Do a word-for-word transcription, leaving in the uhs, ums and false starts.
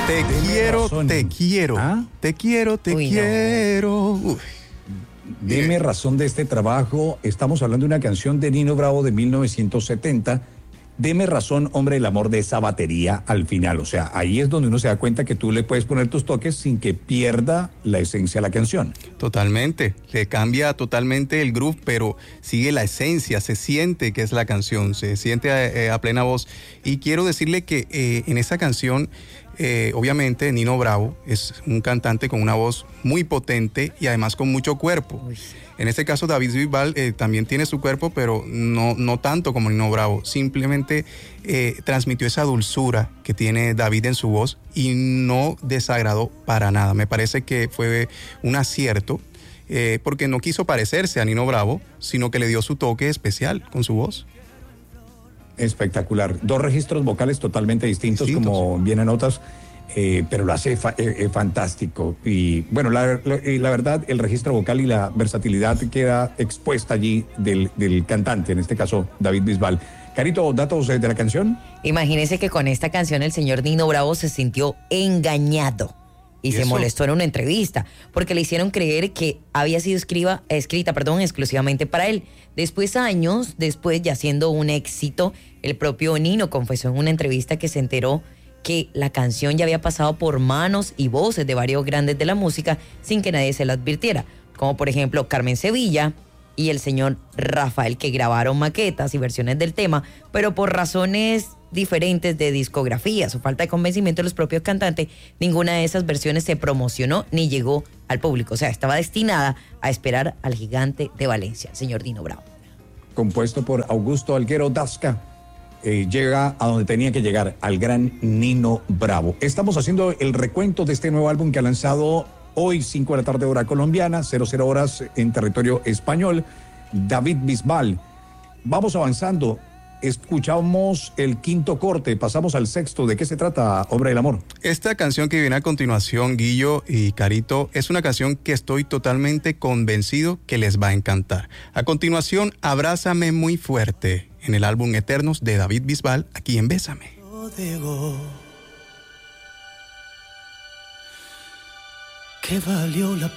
Te quiero, razón. te quiero, ¿Ah? te quiero, te Uy, no. quiero. Uy. Deme razón de este trabajo. Estamos hablando de una canción de Nino Bravo de mil novecientos setenta. Deme razón, hombre, el amor de esa batería al final. O sea, ahí es donde uno se da cuenta que tú le puedes poner tus toques sin que pierda la esencia de la canción. Totalmente, le cambia totalmente el groove, pero sigue la esencia, se siente que es la canción, se siente eh, a plena voz. Y quiero decirle que eh, en esa canción, eh, obviamente, Nino Bravo es un cantante con una voz muy potente y además con mucho cuerpo. Uy. En este caso, David Bisbal eh, también tiene su cuerpo, pero no, no tanto como Nino Bravo. Simplemente eh, transmitió esa dulzura que tiene David en su voz y no desagradó para nada. Me parece que fue un acierto eh, porque no quiso parecerse a Nino Bravo, sino que le dio su toque especial con su voz. Espectacular. Dos registros vocales totalmente distintos, Distintos. como bien anotas, eh, pero lo hace fa- eh, eh, fantástico. Y bueno, la, la, eh, la verdad, el registro vocal y la versatilidad queda expuesta allí del, del cantante, en este caso David Bisbal. Carito, datos eh, de la canción. Imagínese que con esta canción el señor Nino Bravo se sintió engañado y, ¿Y se eso? molestó en una entrevista porque le hicieron creer que había sido escriba, escrita perdón, exclusivamente para él. Después, años después, ya siendo un éxito, el propio Nino confesó en una entrevista que se enteró que la canción ya había pasado por manos y voces de varios grandes de la música sin que nadie se la advirtiera, como por ejemplo Carmen Sevilla y el señor Rafael, que grabaron maquetas y versiones del tema, pero por razones diferentes de discografías o falta de convencimiento de los propios cantantes, ninguna de esas versiones se promocionó ni llegó al público. O sea, estaba destinada a esperar al gigante de Valencia, el señor Nino Bravo. Compuesto por Augusto Alguero Dasca, eh, llega a donde tenía que llegar, al gran Nino Bravo. Estamos haciendo el recuento de este nuevo álbum que ha lanzado hoy, cinco de la tarde, hora colombiana, cero cero horas en territorio español, David Bisbal. Vamos avanzando. Escuchamos el quinto corte, pasamos al sexto. ¿De qué se trata, Obra del Amor? Esta canción que viene a continuación, Guillo y Carito, es una canción que estoy totalmente convencido que les va a encantar. A continuación, Abrázame muy fuerte, en el álbum Eternos de David Bisbal, aquí en Bésame. Digo que valió la